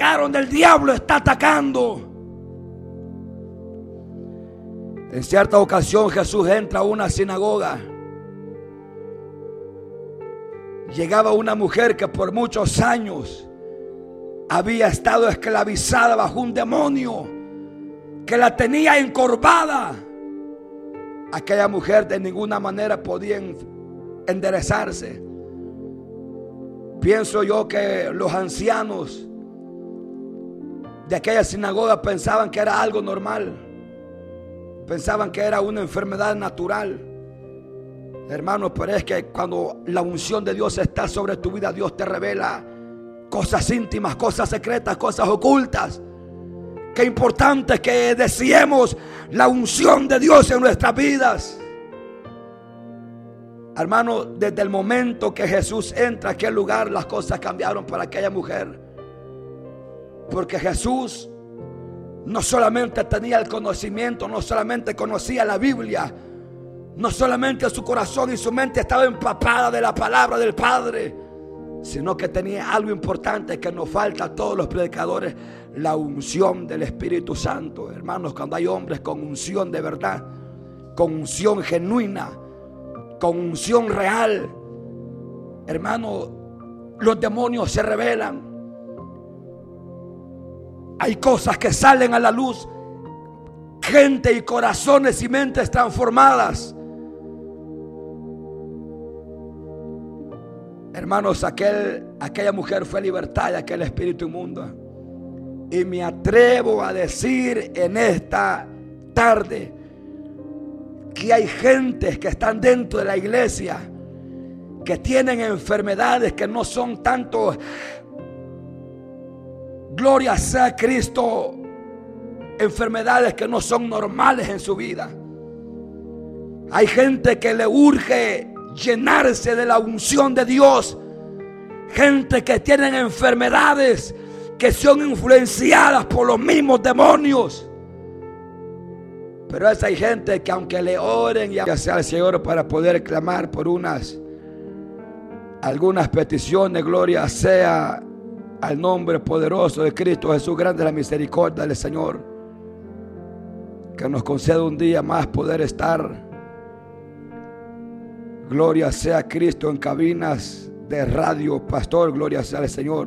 atacaron, el diablo está atacando. En cierta ocasión Jesús entra a una sinagoga. Llegaba una mujer que por muchos años había estado esclavizada bajo un demonio que la tenía encorvada. Aquella mujer de ninguna manera podía enderezarse. Pienso yo que los ancianos de aquella sinagoga pensaban que era algo normal. Pensaban que era una enfermedad natural. Hermanos, pero es que cuando la unción de Dios está sobre tu vida, Dios te revela cosas íntimas, cosas secretas, cosas ocultas. Qué importante que deseemos la unción de Dios en nuestras vidas. Hermano, desde el momento que Jesús entra a aquel lugar, las cosas cambiaron para aquella mujer. Porque Jesús no solamente tenía el conocimiento, no solamente conocía la Biblia, no solamente su corazón y su mente estaba empapada de la palabra del Padre, sino que tenía algo importante que nos falta a todos los predicadores: la unción del Espíritu Santo. Hermanos, cuando hay hombres con unción de verdad, con unción genuina, con unción real, hermano, los demonios se rebelan. Hay cosas que salen a la luz, gente y corazones y mentes transformadas. Hermanos, aquella mujer fue libertada de aquel espíritu inmundo. Y me atrevo a decir en esta tarde que hay gentes que están dentro de la iglesia que tienen enfermedades que no son tanto, gloria sea Cristo, enfermedades que no son normales en su vida. Hay gente que le urge llenarse de la unción de Dios. Gente que tienen enfermedades que son influenciadas por los mismos demonios. Pero hay gente que aunque le oren y sea al Señor para poder clamar por algunas peticiones, gloria sea al nombre poderoso de Cristo Jesús. Grande la misericordia del Señor, que nos concede un día más poder estar, gloria sea Cristo, en cabinas de radio. Pastor, gloria sea al Señor.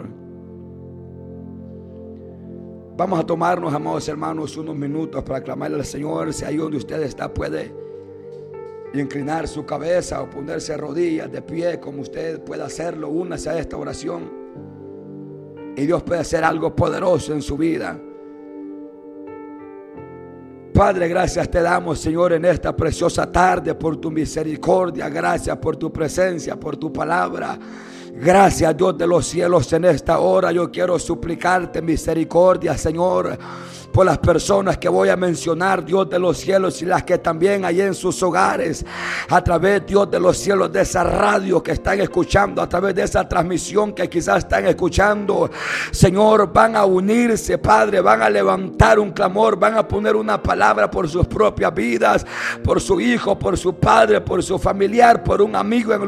Vamos a tomarnos, amados hermanos, unos minutos para clamarle al Señor. Si ahí donde usted está puede inclinar su cabeza o ponerse de rodillas, de pie, como usted pueda hacerlo. Únase a esta oración y Dios puede hacer algo poderoso en su vida. Padre, gracias te damos, Señor, en esta preciosa tarde por tu misericordia. Gracias por tu presencia, por tu palabra. Gracias, Dios de los cielos. En esta hora yo quiero suplicarte misericordia, Señor, por las personas que voy a mencionar, Dios de los cielos, y las que también hay en sus hogares, a través, Dios de los cielos, de esa radio que están escuchando, a través de esa transmisión que quizás están escuchando. Señor, van a unirse, Padre, van a levantar un clamor, van a poner una palabra por sus propias vidas, por su hijo, por su padre, por su familiar, por un amigo en